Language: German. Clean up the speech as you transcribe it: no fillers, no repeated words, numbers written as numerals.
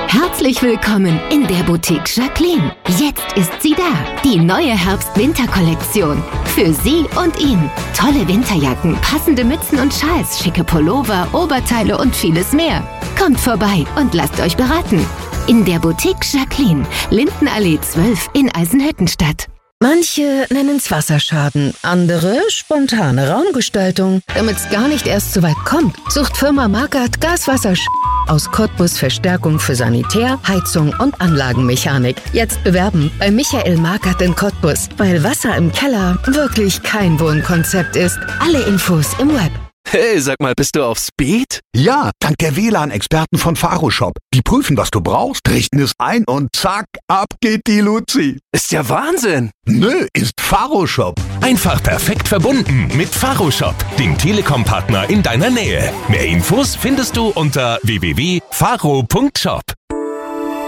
Herzlich willkommen in der Boutique Jacqueline. Jetzt ist sie da, die neue Herbst-Winter-Kollektion. Für Sie und ihn. Tolle Winterjacken, passende Mützen und Schals, schicke Pullover, Oberteile und vieles mehr. Kommt vorbei und lasst euch beraten. In der Boutique Jacqueline, Lindenallee 12 in Eisenhüttenstadt. Manche nennen's Wasserschaden, andere spontane Raumgestaltung. Damit's gar nicht erst so weit kommt, sucht Firma Markert Gaswasser aus Cottbus Verstärkung für Sanitär, Heizung und Anlagenmechanik. Jetzt bewerben bei Michael Markert in Cottbus, weil Wasser im Keller wirklich kein Wohnkonzept ist. Alle Infos im Web. Hey, sag mal, bist du auf Speed? Ja, dank der WLAN-Experten von Faroshop. Die prüfen, was du brauchst, richten es ein und zack, ab geht die Luzi. Ist ja Wahnsinn. Nö, ist Faroshop. Einfach perfekt verbunden mit Faroshop, dem Telekom-Partner in deiner Nähe. Mehr Infos findest du unter www.faro.shop.